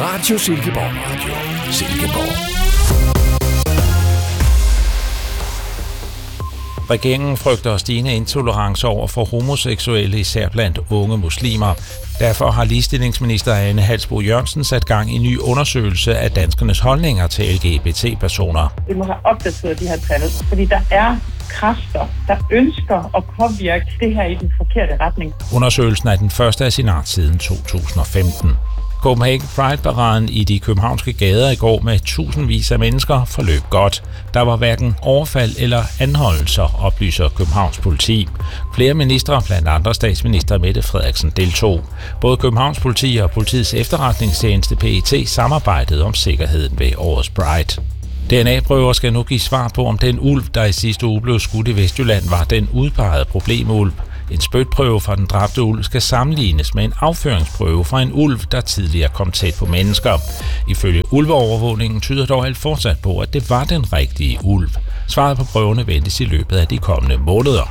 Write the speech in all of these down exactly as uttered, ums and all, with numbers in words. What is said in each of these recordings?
Radio Silkeborg Radio. Silkeborg. Regeringen frygter stigende intolerance over for homoseksuelle, især blandt unge muslimer. Derfor har ligestillingsminister Ane Halsboe Jørgensen sat gang i en ny undersøgelse af danskernes holdninger til L G B T-personer. Vi må have opdateret de her tal, fordi der er kræfter, der ønsker at påvirke det her i den forkerte retning. Undersøgelsen er den første af sin art siden to tusind og femten. Copenhagen Pride-paraden i de københavnske gader i går med tusindvis af mennesker forløb godt. Der var hverken overfald eller anholdelser, oplyser Københavns politi. Flere ministre, blandt andre statsminister Mette Frederiksen, deltog. Både Københavns politi og politiets efterretningstjeneste P E T samarbejdede om sikkerheden ved årets Pride. D N A-prøver skal nu give svar på, om den ulv, der i sidste uge blev skudt i Vestjylland, var den udpegede problemulv. En spytprøve fra den dræbte ulv skal sammenlignes med en afføringsprøve fra en ulv, der tidligere kom tæt på mennesker. Ifølge ulveovervågningen tyder dog alt fortsat på, at det var den rigtige ulv. Svaret på prøverne ventes i løbet af de kommende måneder.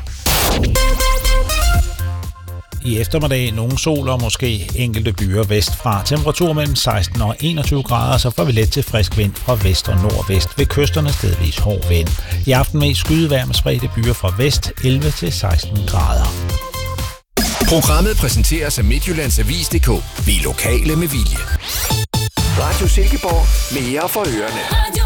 I eftermiddag nogle sol og måske enkelte byer vestfra. Temperatur mellem seksten og enogtyve grader, så får vi let til frisk vind fra vest og nordvest. Ved kysterne stedvis hård vind. I aften med skydevejr med spredte byer fra vest elleve til seksten grader. Programmet præsenteres af Midtjyllands Avis punktum d k. Vi er lokale med vilje. Radio Silkeborg. Mere for ørerne.